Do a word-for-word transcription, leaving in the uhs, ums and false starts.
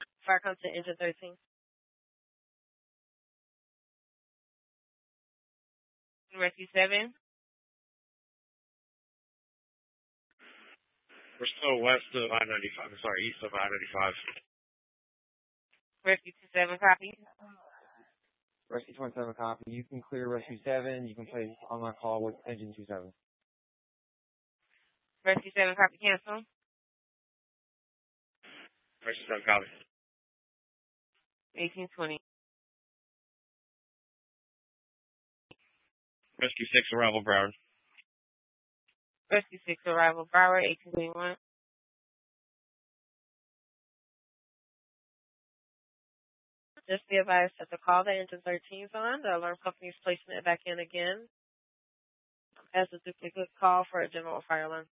Fire comes to engine thirteen. Rescue seven. We're still west of I ninety-five. I'm sorry, east of I ninety-five. Rescue two seven, copy. Rescue twenty-seven, copy. You can clear Rescue seven. You can place on my call with engine two seven. Rescue seven, copy, cancel. Rescue seven, copy. eighteen twenty. Rescue six, arrival Broward. Rescue six, arrival Broward, eighteen twenty-one. Just be advised that the call that engine thirteen is on, the alarm company is placing it back in again as a duplicate call for a general fire alarm.